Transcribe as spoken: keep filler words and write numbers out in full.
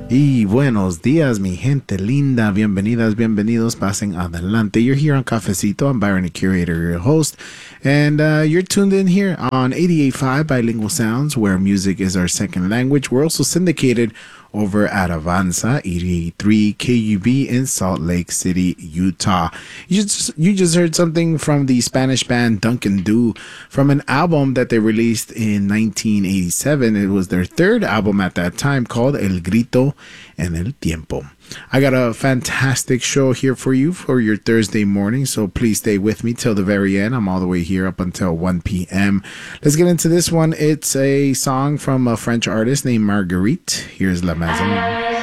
Y buenos días, mi gente linda. Bienvenidas, bienvenidos. Pasen adelante. You're here on Cafecito. I'm Byron, the curator, your host. And uh, you're tuned in here on eighty-eight point five Bilingual Sounds, where music is our second language. We're also syndicated over at Avanza eighty-eight point three K U B in Salt Lake City, Utah. You just you just heard something from the Spanish band Duncan Du from an album that they released in nineteen eighty-seven. It was their third album at that time, called El Grito en el Tiempo. I got a fantastic show here for you for your Thursday morning, so please stay with me till the very end. I'm all the way here up until one p.m. Let's get into this one. It's a song from a French artist named Marguerite. Here's La Maison.